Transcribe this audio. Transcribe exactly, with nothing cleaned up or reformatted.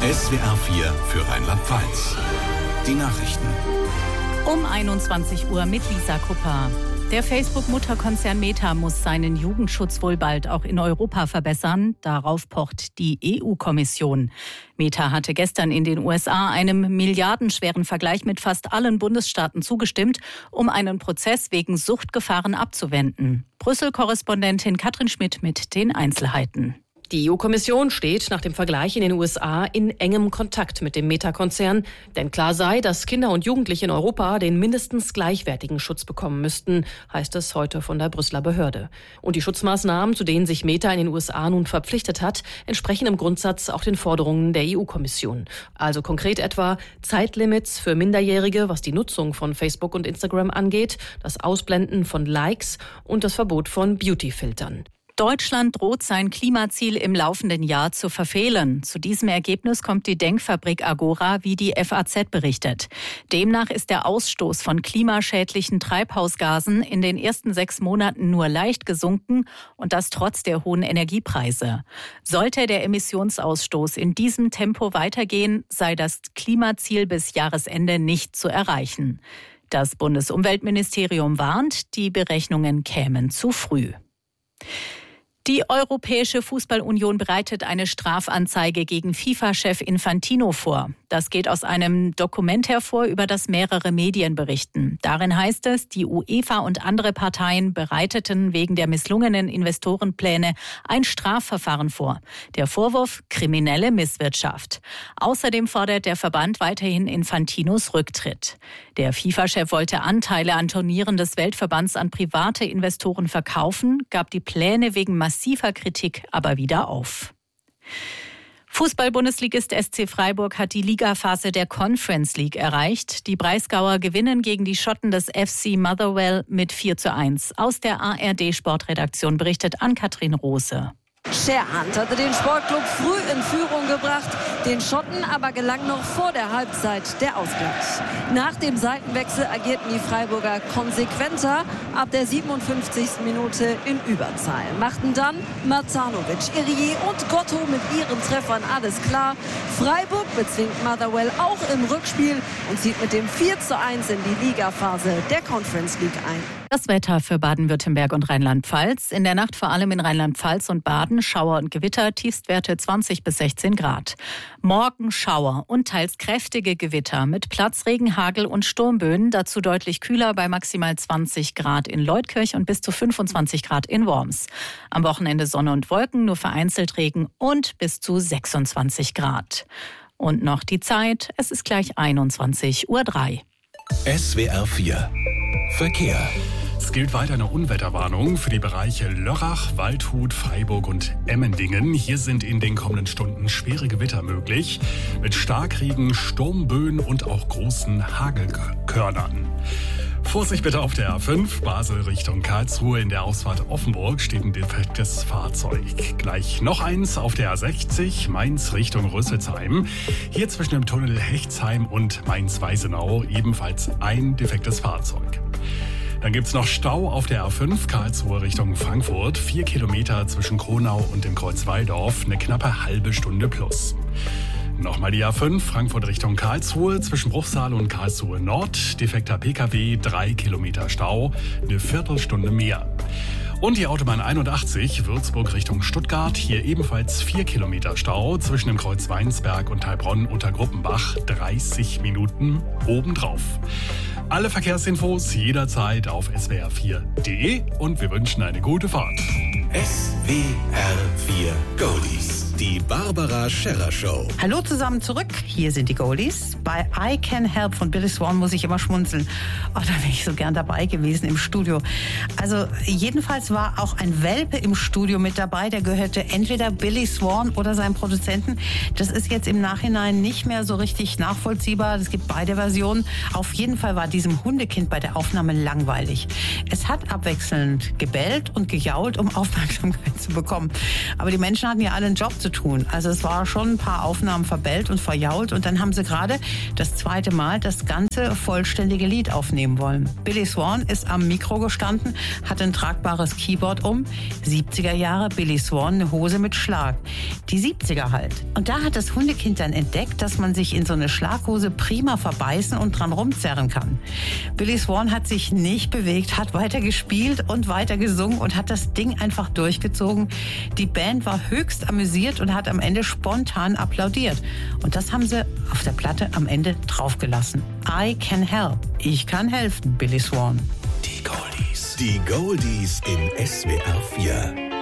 S W R vier für Rheinland-Pfalz. Die Nachrichten. Um einundzwanzig Uhr mit Lisa Kupper. Der Facebook-Mutterkonzern Meta muss seinen Jugendschutz wohl bald auch in Europa verbessern. Darauf pocht die E U-Kommission. Meta hatte gestern in den U S A einem milliardenschweren Vergleich mit fast allen Bundesstaaten zugestimmt, um einen Prozess wegen Suchtgefahren abzuwenden. Brüssel-Korrespondentin Katrin Schmidt mit den Einzelheiten. Die E U-Kommission steht nach dem Vergleich in den U S A in engem Kontakt mit dem Meta-Konzern. Denn klar sei, dass Kinder und Jugendliche in Europa den mindestens gleichwertigen Schutz bekommen müssten, heißt es heute von der Brüsseler Behörde. Und die Schutzmaßnahmen, zu denen sich Meta in den U S A nun verpflichtet hat, entsprechen im Grundsatz auch den Forderungen der E U-Kommission. Also konkret etwa Zeitlimits für Minderjährige, was die Nutzung von Facebook und Instagram angeht, das Ausblenden von Likes und das Verbot von Beauty-Filtern. Deutschland droht sein Klimaziel im laufenden Jahr zu verfehlen. Zu diesem Ergebnis kommt die Denkfabrik Agora, wie die F A Z berichtet. Demnach ist der Ausstoß von klimaschädlichen Treibhausgasen in den ersten sechs Monaten nur leicht gesunken und das trotz der hohen Energiepreise. Sollte der Emissionsausstoß in diesem Tempo weitergehen, sei das Klimaziel bis Jahresende nicht zu erreichen. Das Bundesumweltministerium warnt, die Berechnungen kämen zu früh. Die Europäische Fußballunion bereitet eine Strafanzeige gegen FIFA-Chef Infantino vor. Das geht aus einem Dokument hervor, über das mehrere Medien berichten. Darin heißt es, die UEFA und andere Parteien bereiteten wegen der misslungenen Investorenpläne ein Strafverfahren vor. Der Vorwurf: kriminelle Misswirtschaft. Außerdem fordert der Verband weiterhin Infantinos Rücktritt. Der FIFA-Chef wollte Anteile an Turnieren des Weltverbands an private Investoren verkaufen, gab die Pläne wegen massiver Kritik aber wieder auf. Fußball-Bundesligist S C Freiburg hat die Ligaphase der Conference League erreicht. Die Breisgauer gewinnen gegen die Schotten des F C Motherwell mit vier zu eins. Aus der A R D-Sportredaktion berichtet Ann-Kathrin Rose. Scherhand hatte den Sportclub früh in Führung gebracht. Den Schotten aber gelang noch vor der Halbzeit der Ausgleich. Nach dem Seitenwechsel agierten die Freiburger konsequenter. Ab der siebenundfünfzigsten Minute in Überzahl. Machten dann Marzanovic, Irié und Gotto mit ihren Treffern alles klar. Freiburg bezwingt Motherwell auch im Rückspiel und zieht mit dem vier zu eins in die Ligaphase der Conference League ein. Das Wetter für Baden-Württemberg und Rheinland-Pfalz. In der Nacht vor allem in Rheinland-Pfalz und Baden Schauer und Gewitter, Tiefstwerte zwanzig bis sechzehn Grad. Morgen Schauer und teils kräftige Gewitter mit Platzregen, Hagel und Sturmböen. Dazu deutlich kühler bei maximal zwanzig Grad in Leutkirch und bis zu fünfundzwanzig Grad in Worms. Am Wochenende Sonne und Wolken, nur vereinzelt Regen und bis zu sechsundzwanzig Grad. Und noch die Zeit, es ist gleich einundzwanzig Uhr drei. S W R vier Verkehr. Es gilt weiter eine Unwetterwarnung für die Bereiche Lörrach, Waldhut, Freiburg und Emmendingen. Hier sind in den kommenden Stunden schwere Gewitter möglich, mit Starkregen, Sturmböen und auch großen Hagelkörnern. Vorsicht bitte auf der A fünf, Basel Richtung Karlsruhe. In der Ausfahrt Offenburg steht ein defektes Fahrzeug. Gleich noch eins auf der A sechzig, Mainz Richtung Rüsselsheim. Hier zwischen dem Tunnel Hechtsheim und Mainz-Weisenau ebenfalls ein defektes Fahrzeug. Dann gibt's noch Stau auf der A fünf, Karlsruhe Richtung Frankfurt. Vier Kilometer zwischen Kronau und dem Kreuz Walldorf, eine knappe halbe Stunde plus. Nochmal die A fünf, Frankfurt Richtung Karlsruhe, zwischen Bruchsal und Karlsruhe Nord. Defekter P K W, drei Kilometer Stau, eine Viertelstunde mehr. Und die Autobahn einundachtzig, Würzburg Richtung Stuttgart. Hier ebenfalls vier Kilometer Stau zwischen dem Kreuz Weinsberg und Heilbronn unter Gruppenbach. dreißig Minuten obendrauf. Alle Verkehrsinfos jederzeit auf S W R vier Punkt de und wir wünschen eine gute Fahrt. S W R vier Goldies. Die Barbara Scherrer Show. Hallo zusammen zurück. Hier sind die Goldies. Bei I Can Help von Billy Swan muss ich immer schmunzeln. Oh, da wäre ich so gern dabei gewesen im Studio. Also jedenfalls war auch ein Welpe im Studio mit dabei. Der gehörte entweder Billy Swan oder seinem Produzenten. Das ist jetzt im Nachhinein nicht mehr so richtig nachvollziehbar. Es gibt beide Versionen. Auf jeden Fall war diesem Hundekind bei der Aufnahme langweilig. Es hat abwechselnd gebellt und gejault, um Aufmerksamkeit zu bekommen. Aber die Menschen hatten ja alle einen Job zu tun. tun. Also es war schon ein paar Aufnahmen verbellt und verjault und dann haben sie gerade das zweite Mal das ganze vollständige Lied aufnehmen wollen. Billy Swan ist am Mikro gestanden, hat ein tragbares Keyboard um. siebziger Jahre, Billy Swan, eine Hose mit Schlag. Die siebziger halt. Und da hat das Hundekind dann entdeckt, dass man sich in so eine Schlaghose prima verbeißen und dran rumzerren kann. Billy Swan hat sich nicht bewegt, hat weiter gespielt und weiter gesungen und hat das Ding einfach durchgezogen. Die Band war höchst amüsiert und hat am Ende spontan applaudiert. Und das haben sie auf der Platte am Ende draufgelassen. I can help. Ich kann helfen, Billy Swan. Die Goldies. Die Goldies in S W R vier.